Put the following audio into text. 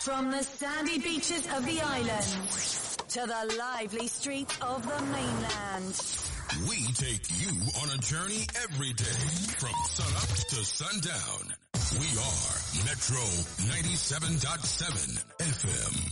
From the sandy beaches of the island to the lively streets of the mainland. We take you on a journey every day from sunup to sundown. We are Metro 97.7 FM.